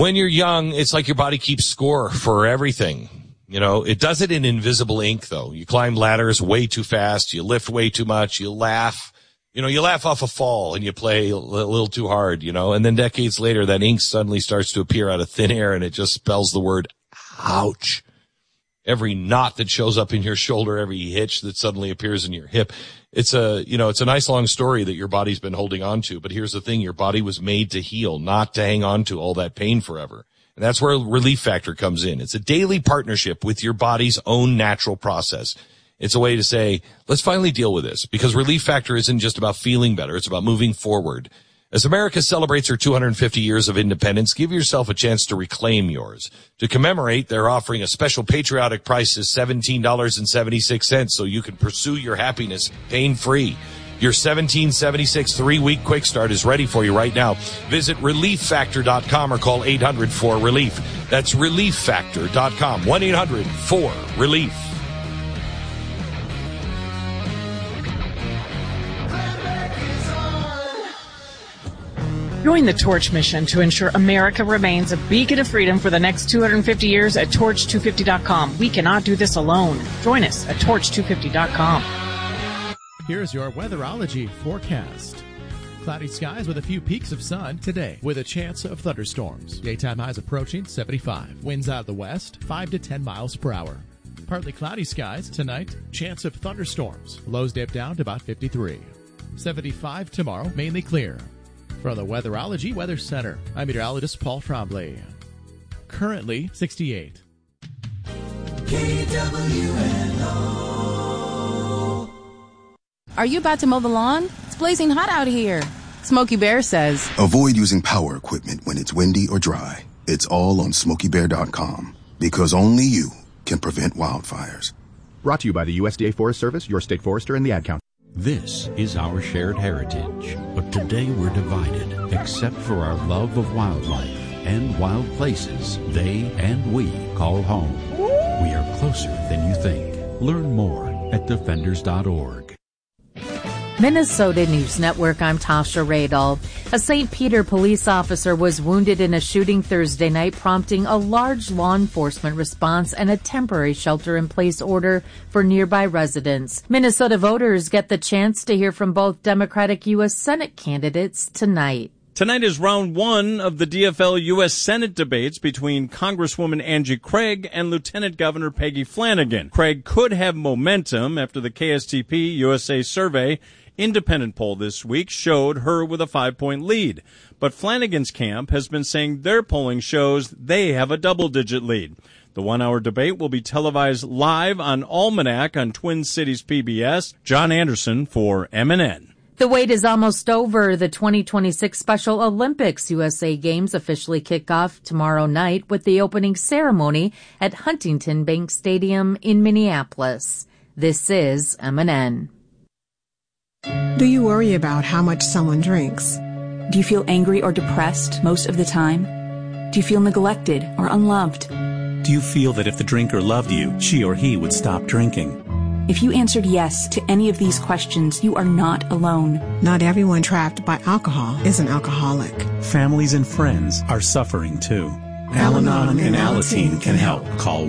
When you're young, it's like your body keeps score for everything. You know, it does it in invisible ink, though. You climb ladders way too fast. You lift way too much. You laugh. You know, you laugh off a fall and you play a little too hard, you know, and then decades later, that ink suddenly starts to appear out of thin air and it just spells the word ouch. Every knot that shows up in your shoulder, every hitch that suddenly appears in your hip. It's a nice long story that your body's been holding on to. But here's the thing. Your body was made to heal, not to hang on to all that pain forever. And that's where Relief Factor comes in. It's a daily partnership with your body's own natural process. It's a way to say, let's finally deal with this, because Relief Factor isn't just about feeling better. It's about moving forward. As America celebrates her 250 years of independence, give yourself a chance to reclaim yours. To commemorate, they're offering a special patriotic price of $17.76 so you can pursue your happiness pain-free. Your $17.76 3-week quick start is ready for you right now. Visit ReliefFactor.com or call 800-4RELIEF. That's ReliefFactor.com, 1-800-4RELIEF. Join the Torch mission to ensure America remains a beacon of freedom for the next 250 years at Torch250.com. We cannot do this alone. Join us at Torch250.com. Here's your weatherology forecast. Cloudy skies with a few peaks of sun today with a chance of thunderstorms. Daytime highs approaching 75. Winds out of the west 5 to 10 miles per hour. Partly cloudy skies tonight. Chance of thunderstorms. Lows dip down to about 53. 75 tomorrow, mainly clear. From the Weatherology Weather Center, I'm meteorologist Paul Trombley. Currently 68. KWNO. Are you about to mow the lawn? It's blazing hot out here. Smokey Bear says, avoid using power equipment when it's windy or dry. It's all on SmokeyBear.com, because only you can prevent wildfires. Brought to you by the USDA Forest Service, your state forester, and the Ad Council. This is our shared heritage, but today we're divided, except for our love of wildlife and wild places they and we call home. We are closer than you think. Learn more at defenders.org. Minnesota News Network, I'm Tasha Radel. A St. Peter police officer was wounded in a shooting Thursday night, prompting a large law enforcement response and a temporary shelter-in-place order for nearby residents. Minnesota voters get the chance to hear from both Democratic U.S. Senate candidates tonight. Tonight is round one of the DFL U.S. Senate debates between Congresswoman Angie Craig and Lieutenant Governor Peggy Flanagan. Craig could have momentum after the KSTP USA survey independent poll this week showed her with a 5-point lead. But Flanagan's camp has been saying their polling shows they have a double-digit lead. The one-hour debate will be televised live on Almanac on Twin Cities PBS. John Anderson for MNN. The wait is almost over. The 2026 Special Olympics USA Games officially kick off tomorrow night with the opening ceremony at Huntington Bank Stadium in Minneapolis. This is MNN. Do you worry about how much someone drinks? Do you feel angry or depressed most of the time? Do you feel neglected or unloved? Do you feel that if the drinker loved you, she or he would stop drinking? If you answered yes to any of these questions, you are not alone. Not everyone trapped by alcohol is an alcoholic. Families and friends are suffering too. Al-Anon and Alateen can help. Call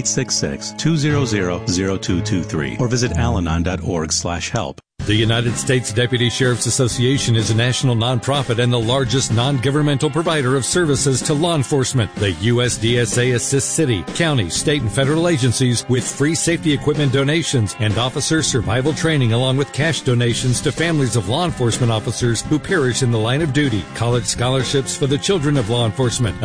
1-866-200-0223 or visit alanon.org/help. The United States Deputy Sheriff's Association is a national nonprofit and the largest non-governmental provider of services to law enforcement. The USDSA assists city, county, state, and federal agencies with free safety equipment donations and officer survival training, along with cash donations to families of law enforcement officers who perish in the line of duty, college scholarships for the children of law enforcement,